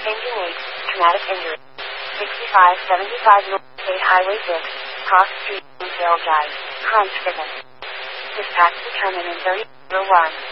Engine 8, traumatic injury. 6575 North State Highway 6, Cross Street, Bluefield Drive, Huntsville. Dispatch determined in 3001.